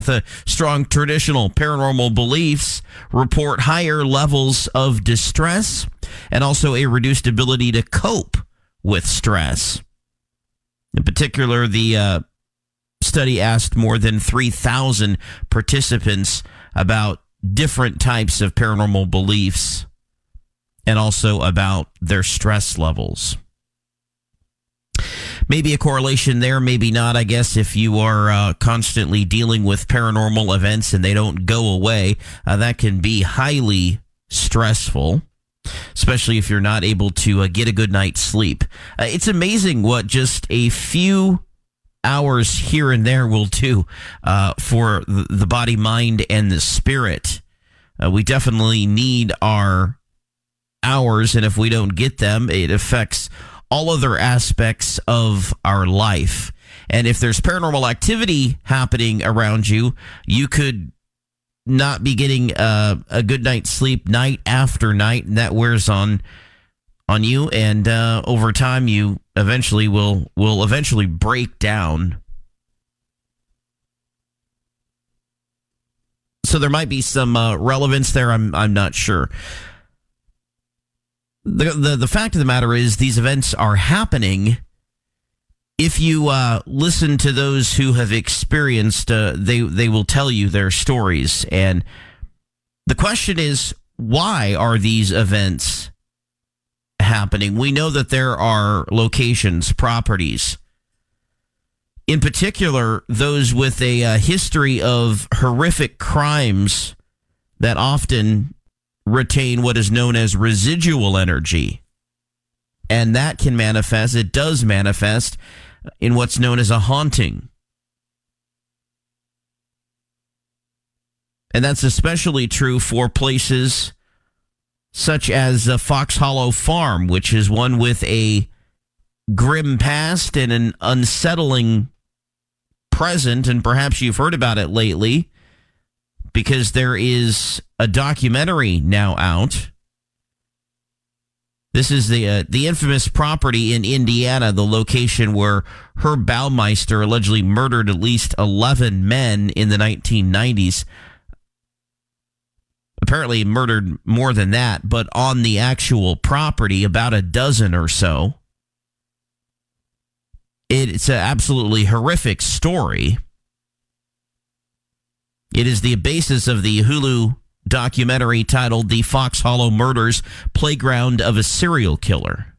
with strong traditional paranormal beliefs report higher levels of distress and also a reduced ability to cope with stress. In particular, the study asked more than 3,000 participants about different types of paranormal beliefs and also about their stress levels. Maybe a correlation there, maybe not. I guess if you are constantly dealing with paranormal events and they don't go away, that can be highly stressful, especially if you're not able to get a good night's sleep. It's amazing what just a few hours here and there will do for the body, mind, and the spirit. We definitely need our hours, and if we don't get them, it affects all other aspects of our life. And if there's paranormal activity happening around you, you could not be getting a good night's sleep night after night, and that wears on you, and over time you eventually will eventually break down. So there might be some relevance there. I'm not sure. The fact of the matter is these events are happening. If you listen to those who have experienced, they will tell you their stories. And the question is, why are these events happening? We know that there are locations, properties, in particular, those with a history of horrific crimes that often retain what is known as residual energy. And that can manifest, it does manifest, in what's known as a haunting. And that's especially true for places such as Fox Hollow Farm, which is one with a grim past and an unsettling present, and perhaps you've heard about it lately because there is a documentary now out. This is the infamous property in Indiana, the location where Herb Baumeister allegedly murdered at least 11 men in the 1990s. Apparently murdered more than that, but on the actual property, about a dozen or so. It's an absolutely horrific story. It is the basis of the Hulu documentary titled The Fox Hollow Murders: Playground of a Serial Killer.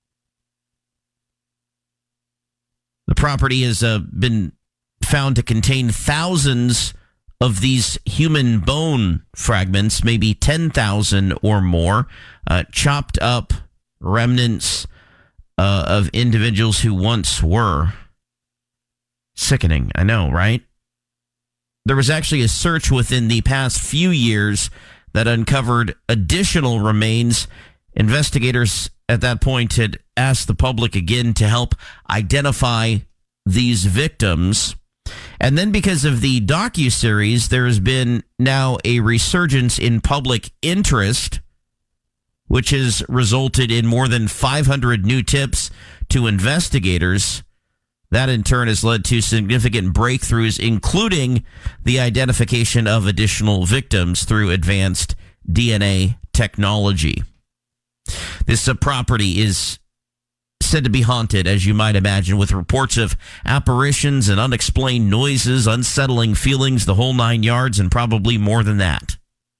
The property has been found to contain thousands of these human bone fragments, maybe 10,000 or more, chopped up remnants of individuals who once were. Sickening, I know, right? There was actually a search within the past few years that uncovered additional remains. Investigators at that point had asked the public again to help identify these victims. And then because of the docuseries, there has been now a resurgence in public interest, which has resulted in more than 500 new tips to investigators. That, in turn, has led to significant breakthroughs, including the identification of additional victims through advanced DNA technology. This property is said to be haunted, as you might imagine, with reports of apparitions and unexplained noises, unsettling feelings, the whole nine yards, and probably more than that.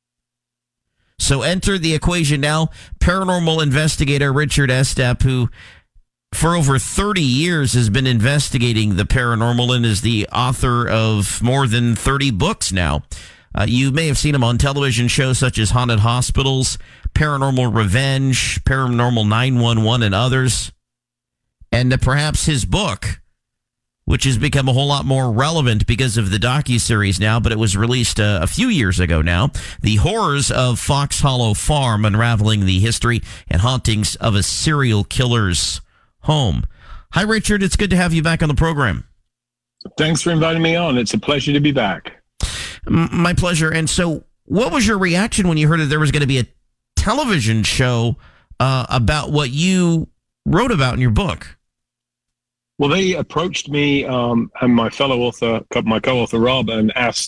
So enter the equation now, paranormal investigator Richard Estep, who for over 30 years has been investigating the paranormal and is the author of more than 30 books now. You may have seen him on television shows such as Haunted Hospitals, Paranormal Revenge, Paranormal 911, and others. And perhaps his book, which has become a whole lot more relevant because of the docuseries now, but it was released a few years ago now, The Horrors of Fox Hollow Farm, Unraveling the History and Hauntings of a Serial Killer's Home. Hi, Richard. It's good to have you back on the program. Thanks for inviting me on. It's a pleasure to be back. My pleasure. And so what was your reaction when you heard that there was going to be a television show about what you wrote about in your book? Well, they approached me and my fellow author, my co-author Rob, and asked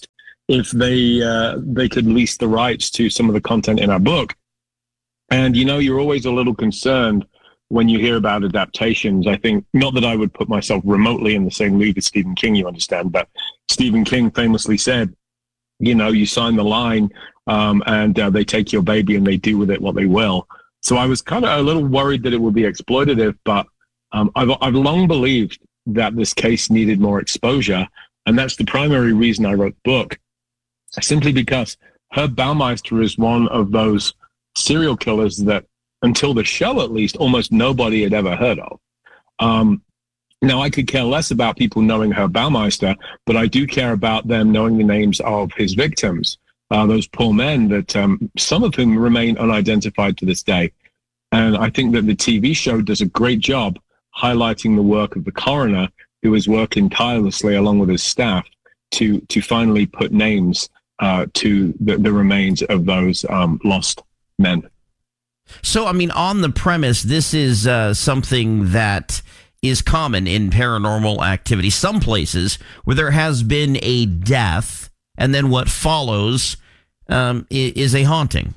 if they could lease the rights to some of the content in our book. And, you're always a little concerned when you hear about adaptations. I think, not that I would put myself remotely in the same league as Stephen King, you understand, but Stephen King famously said, you sign the line and they take your baby and they do with it what they will. So I was kind of a little worried that it would be exploitative, but I've long believed that this case needed more exposure. And that's the primary reason I wrote the book, simply because Herb Baumeister is one of those serial killers that, until the show at least, almost nobody had ever heard of. Now, I could care less about people knowing Herb Baumeister, but I do care about them knowing the names of his victims, those poor men that some of whom remain unidentified to this day. And I think that the TV show does a great job highlighting the work of the coroner, who is working tirelessly along with his staff to finally put names to the remains of those lost men. So, on the premise, this is something that is common in paranormal activity. Some places where there has been a death, and then what follows is a haunting.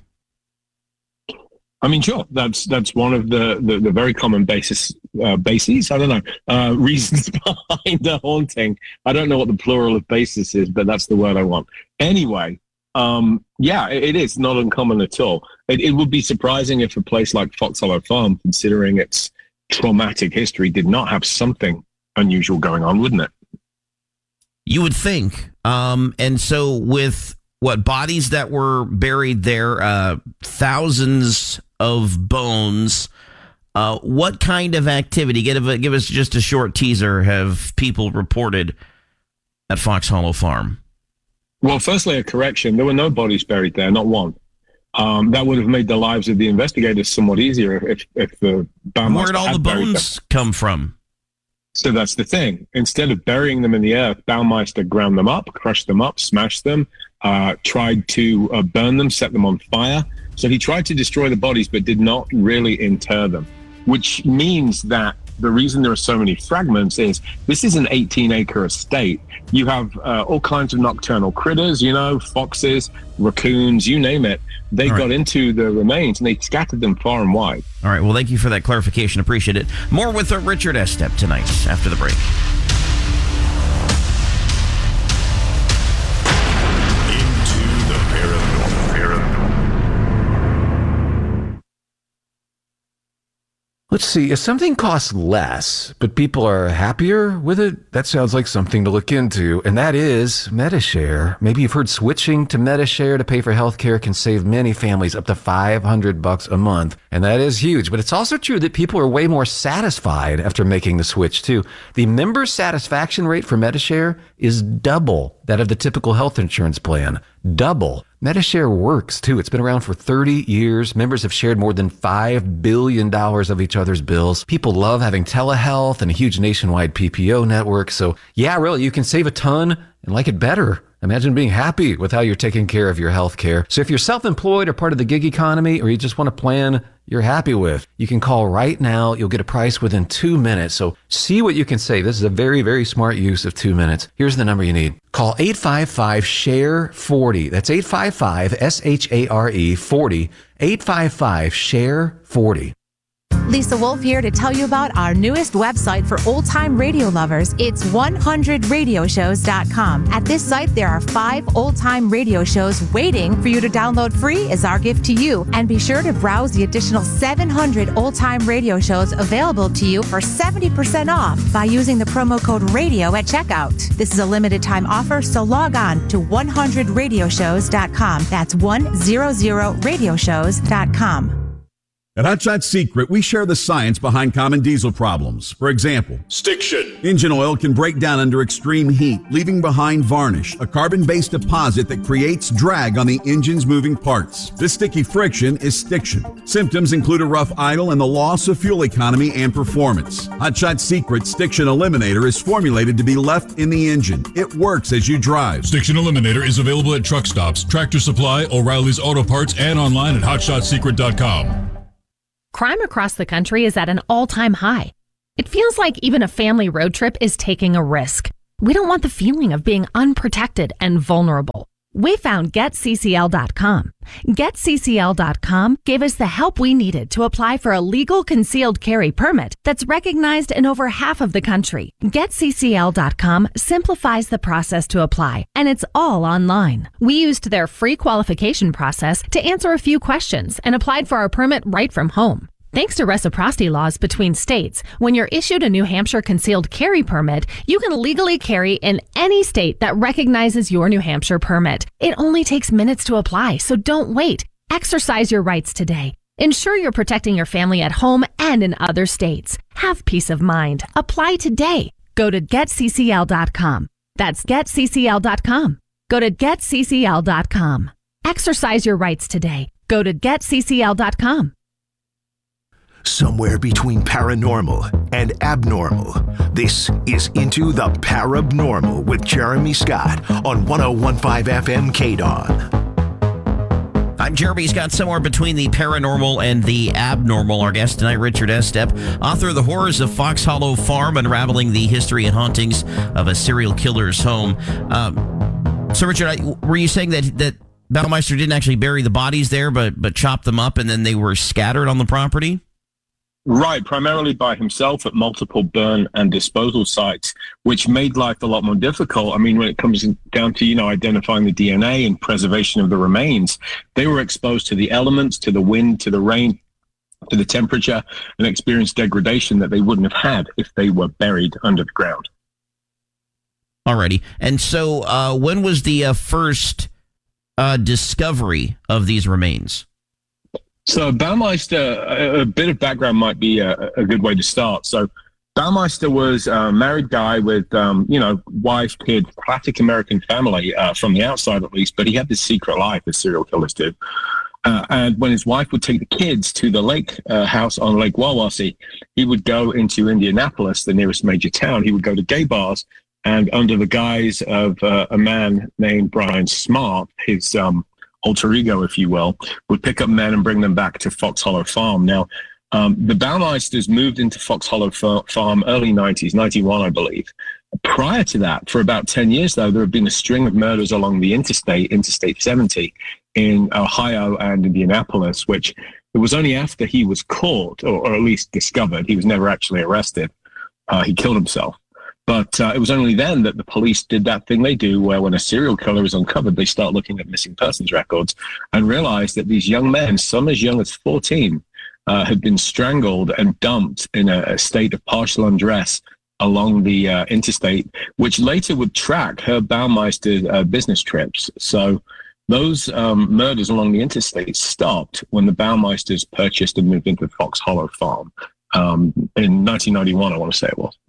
Sure. That's one of the very common bases. I don't know, reasons behind a haunting. I don't know what the plural of basis is, but that's the word I want. Anyway, it is not uncommon at all. It would be surprising if a place like Fox Hollow Farm, considering its traumatic history, did not have something unusual going on, wouldn't it? You would think. And so with bodies that were buried there, thousands of bones, what kind of activity, give us just a short teaser, have people reported at Fox Hollow Farm? Well, firstly, a correction. There were no bodies buried there, not one. That would have made the lives of the investigators somewhat easier if the Baumeister Where'd all the bones come from? So that's the thing. Instead of burying them in the earth, Baumeister ground them up, crushed them up, smashed them, tried to burn them, set them on fire. So he tried to destroy the bodies, but did not really inter them, which means that the reason there are so many fragments is this is an 18-acre estate. You have all kinds of nocturnal critters, foxes, raccoons, you name it. They got into the remains and they scattered them far and wide. All right. Well, thank you for that clarification. Appreciate it. More with Richard Estep tonight after the break. Into the paranormal. Let's see, if something costs less, but people are happier with it, that sounds like something to look into, and that is Medi-Share. Maybe you've heard switching to Medi-Share to pay for healthcare can save many families up to $500 a month, and that is huge. But it's also true that people are way more satisfied after making the switch, too. The member satisfaction rate for Medi-Share is double that of the typical health insurance plan. Double. Medi-Share works, too. It's been around for 30 years. Members have shared more than $5 billion of each other's bills. People love having telehealth and a huge nationwide PPO network. So, yeah, really, you can save a ton and like it better. Imagine being happy with how you're taking care of your health care. So if you're self-employed or part of the gig economy, or you just want a plan you're happy with, you can call right now. You'll get a price within 2 minutes. So see what you can save. This is a very, very smart use of 2 minutes. Here's the number you need. Call 855-SHARE-40. That's 855-SHARE-40. 855-SHARE-40. Lisa Wolf here to tell you about our newest website for old-time radio lovers. It's 100radioshows.com. At this site, there are 5 old-time radio shows waiting for you to download free as our gift to you. And be sure to browse the additional 700 old-time radio shows available to you for 70% off by using the promo code RADIO at checkout. This is a limited-time offer, so log on to 100radioshows.com. That's 100radioshows.com. At Hot Shot Secret, we share the science behind common diesel problems. For example, Stiction. Engine oil can break down under extreme heat, leaving behind varnish, a carbon-based deposit that creates drag on the engine's moving parts. This sticky friction is stiction. Symptoms include a rough idle and the loss of fuel economy and performance. Hot Shot Secret Stiction Eliminator is formulated to be left in the engine. It works as you drive. Stiction Eliminator is available at truck stops, Tractor Supply, O'Reilly's Auto Parts, and online at hotshotsecret.com. Crime across the country is at an all-time high. It feels like even a family road trip is taking a risk. We don't want the feeling of being unprotected and vulnerable. We found GetCCL.com. GetCCL.com gave us the help we needed to apply for a legal concealed carry permit that's recognized in over half of the country. GetCCL.com simplifies the process to apply, and it's all online. We used their free qualification process to answer a few questions and applied for our permit right from home. Thanks to reciprocity laws between states, when you're issued a New Hampshire concealed carry permit, you can legally carry in any state that recognizes your New Hampshire permit. It only takes minutes to apply, so don't wait. Exercise your rights today. Ensure you're protecting your family at home and in other states. Have peace of mind. Apply today. Go to GetCCL.com. That's GetCCL.com. Go to GetCCL.com. Exercise your rights today. Go to GetCCL.com. Somewhere between paranormal and abnormal, this is Into the Parabnormal with Jeremy Scott on 101.5 FM KDON. I'm Jeremy Scott, somewhere between the paranormal and the abnormal. Our guest tonight, Richard Estep, author of The Horrors of Fox Hollow Farm, unraveling the history and hauntings of a serial killer's home. So, Richard, were you saying that Baumeister didn't actually bury the bodies there, but chopped them up and then they were scattered on the property? Right, primarily by himself at multiple burn and disposal sites, which made life a lot more difficult. I mean, when it comes down to, identifying the DNA and preservation of the remains, they were exposed to the elements, to the wind, to the rain, to the temperature, and experienced degradation that they wouldn't have had if they were buried under the ground. Alrighty. And so when was the first discovery of these remains? So Baumeister, a bit of background might be a good way to start. So Baumeister was a married guy with, wife, kid, classic American family from the outside at least, but he had this secret life, as serial killers do. And when his wife would take the kids to the lake house on Lake Wawasee, he would go into Indianapolis, the nearest major town. He would go to gay bars, and under the guise of a man named Brian Smart, his alter ego, if you will, would pick up men and bring them back to Fox Hollow Farm. Now, the Baumeisters moved into Fox Hollow Farm early 90s, 91, I believe. Prior to that, for about 10 years, though, there had been a string of murders along the Interstate 70 in Ohio and Indianapolis, which it was only after he was caught, or at least discovered, he was never actually arrested, he killed himself. But it was only then that the police did that thing they do, where when a serial killer is uncovered, they start looking at missing persons records and realize that these young men, some as young as 14, had been strangled and dumped in a state of partial undress along the interstate, which later would track Herb Baumeister's business trips. So those murders along the interstate stopped when the Baumeisters purchased and moved into Fox Hollow Farm in 1991, I want to say it was.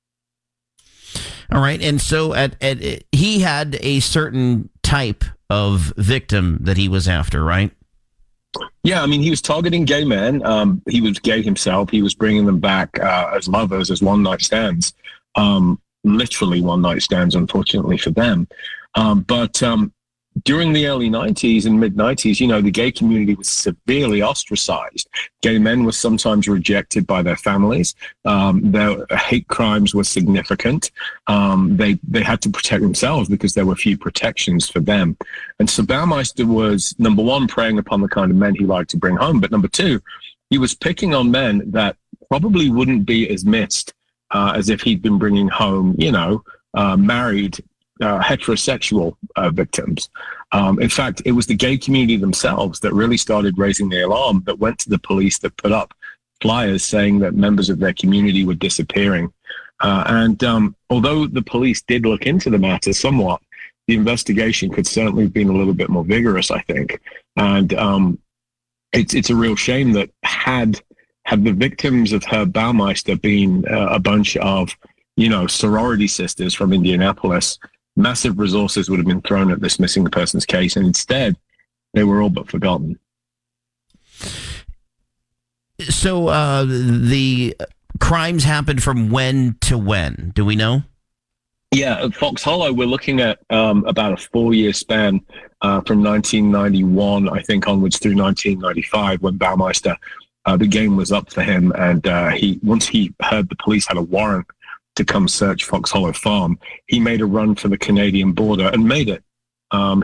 All right, and so he had a certain type of victim that he was after, right? Yeah, I mean, he was targeting gay men. He was gay himself. He was bringing them back as lovers, as one-night stands, literally one-night stands, unfortunately for them. But during the early 90s and mid-90s, the gay community was severely ostracized. Gay men were sometimes rejected by their families. Their hate crimes were significant. They had to protect themselves because there were few protections for them. And so Baumeister was, number one, preying upon the kind of men he liked to bring home. But number two, he was picking on men that probably wouldn't be as missed as if he'd been bringing home, married heterosexual victims. In fact, it was the gay community themselves that really started raising the alarm, that went to the police, that put up flyers saying that members of their community were disappearing. And although the police did look into the matter somewhat, the investigation could certainly have been a little bit more vigorous, I think. And it's a real shame that had the victims of Herb Baumeister been a bunch of, sorority sisters from Indianapolis, massive resources would have been thrown at this missing persons case, and instead they were all but forgotten. So the crimes happened from when to when? Do we know? Yeah, at Fox Hollow, we're looking at about a 4-year span from 1991, I think, onwards through 1995, when Baumeister, the game was up for him, and once he heard the police had a warrant to come search Fox Hollow Farm, he made a run for the Canadian border and made it.